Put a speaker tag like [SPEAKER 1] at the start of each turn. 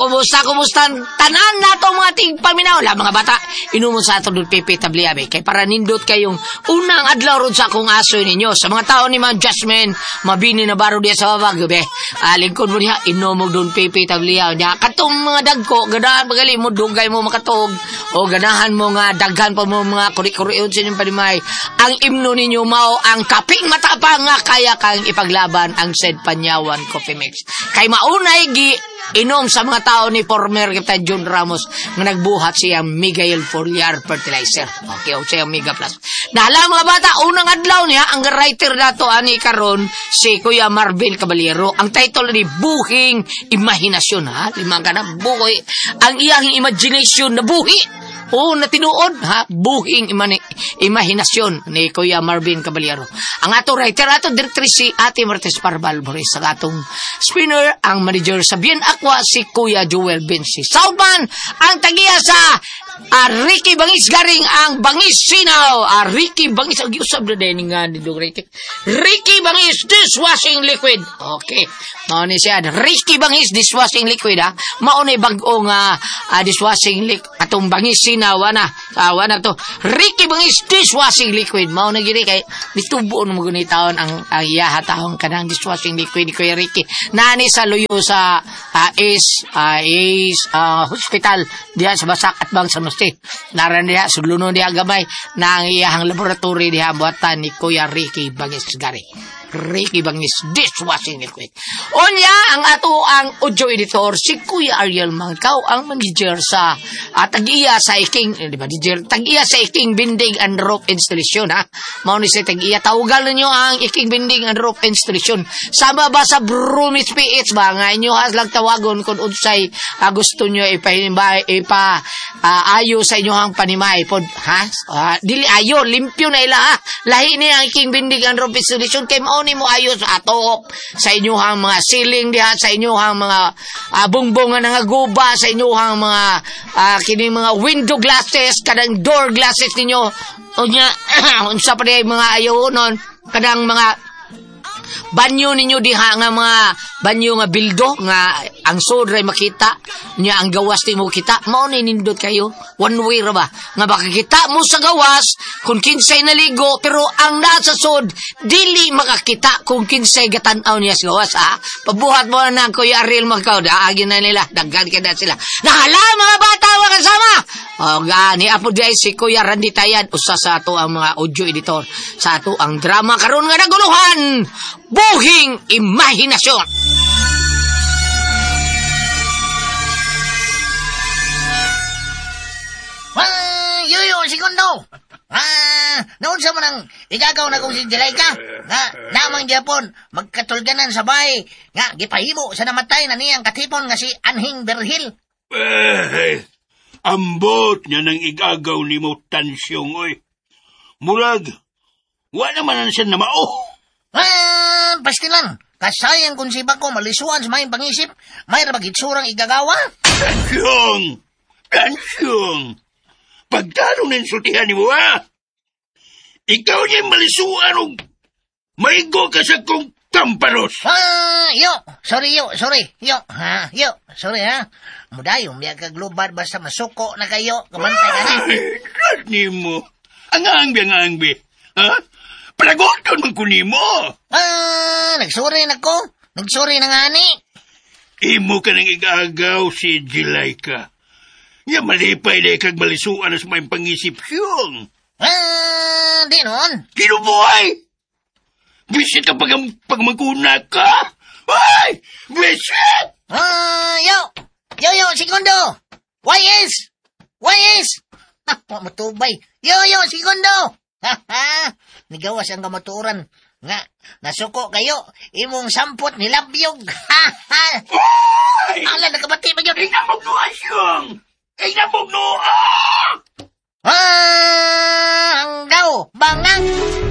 [SPEAKER 1] kumusta tanan na to mga tigpaminaw la mga bata inumo sa ato dun Pepe Tabliabe kay para nindot kayong unang adlaw ron sa akong aso ninyo sa mga tao ni Ma'am Jasmine mabini na baro diya sa babag be lingkod mo diha inumog dun Pepe Tabliabe diha katong mga dagko ganahan pagali mo dugay mo makatog o ganahan mo nga daghan pa mo mga kuri-kuriyon sa inyong panimay ang imno ninyo mao ang kaping matapang nga kaya kang ipaglaban ang said Panyawan Coffee Mix kay maunay gi inom sa mga tao ni former Captain John Ramos nga nagbuhat siyang Miguel Foliar Fertilizer. Okay, o siyang Mega Plus. Nahala mga bata, unang adlaw niya, ang writer nato ani karon si Kuya Marvin Caballero. Ang title ni Buhing Imahinasyon, ha? Limang ka na, buhay. Ang iyang imagination na buhi. Oo, natinuod, ha? Buhing imahinasyon ni Kuya Marvin Caballero. Ang ato writer, ato directrice si Ate Martes Parbal Boris. Ang atong spinner, ang manager sa Bien Aqua, si Kuya Joel Bensi. Southman, ang tagiya sa Ricky Bangis Garing, ang Bangis Sinaw. Ricky Bangis, ang giusap na din nga ni Ricky Bangis Dishwashing Liquid. Okay, mauni siya. Ricky Bangis Dishwashing Liquid, ha? Mauni bagong dishwashing liquid. Atong Bangis Sinaw, wana to. Ricky Bangis Dishwashing Liquid. Mauna gini kay ditubo na magunitaon ang iyaha taong kanang dishwashing liquid ni Kuya Ricky. Nani sa luyo sa Ace Hospital diha sa Basak at Bang Samusti. Naran diha suluno diha gamay na ang iyahang laboratory diha buhatan ni Kuya Ricky Bangis Gari. Ricky Bangis Dishwashing Liquid. Unya, ang ato ang audio editor, si Kuya Ariel Mangkaw, ang manager sa tag-iya sa iking, tag-iya sa iking binding and rope installation, ha? Mauni sa tag-iya, tawagan ninyo ang iking binding and rope installation. Sama ba sa Brumis PH ba? Nga inyo lang tawagon kung unsay gusto nyo ayo sa inyo ang panimay pod, ha? Dili ayo, limpyo na ila, ha? Lahi niya ang iking binding and rope installation kay ni mo ayos atop sa inyong mga ceiling diha sa inyong mga bungbongan nga guba sa inyong mga kini mga window glasses kadang door glasses ninyo unya unsa pa day mga ayaw nun kadang mga banyo ninyo diha nga mga banyo nga bildo nga ang sodray makita nya ang gawas ti mo kita mao ni nindot kayo one way ra ba nga makakita mo sa gawas kung kinsay naligo pero ang nasa sod dili makakita kung kinsay gatan-aw niya sa gawas pabuhat mo na Kuya Ariel Magkaw agi na nila daghan kada sila nahala mga bata mga kasama ni apo di si Kuya Randy Tayad usa sa ato ang mga audio editor sa ato ang drama karon nga naguluhan Buhing Imahinasyon.
[SPEAKER 2] Yuyo, segundo. Noon sa manang igagaw na kong si Jelayka, nga, namang Japon, magkatulganan sa bahay, nga, gipahimo sa namatay na niyang katipon nga si Anhing Berhil.
[SPEAKER 3] Ambot niya ng igagaw ni mo tansyong, oy. Murag, wala naman siya na mao.
[SPEAKER 2] Pastilan, kasayang kung siba ko malisuan sa may pangisip, may rabagitsurang igagawa.
[SPEAKER 3] Tansyong, pagtanong ng sultihan ni mo, ikaw niya malisuan o maigo ka sa kong tamparos.
[SPEAKER 2] Sorry, Mudayong, biya ka global basta masuko na kayo, kamantay ka na.
[SPEAKER 3] Ni mo, angangbi, ha? Palagoton man ko ni mo.
[SPEAKER 2] Nagsuri na ko. Nagsuri na nga ni.
[SPEAKER 3] Imo ka nang igagaw si Jelayka. Nga malipay na ikag malisuan na sa may pangisip siyong.
[SPEAKER 2] Di nun.
[SPEAKER 3] Kinubuhay! Bisit ka pag magkuna ka. Ay! Bisit!
[SPEAKER 2] Yo, segundo. YS! Matubay. Yo, segundo. Nigawas ang kamaturan. Nga, nasuko kayo. Imong sampot nilabyog. Ala, nakabati ba yun?
[SPEAKER 3] Inamog no asyong! Inamog no!
[SPEAKER 2] Hanggaw, bangang!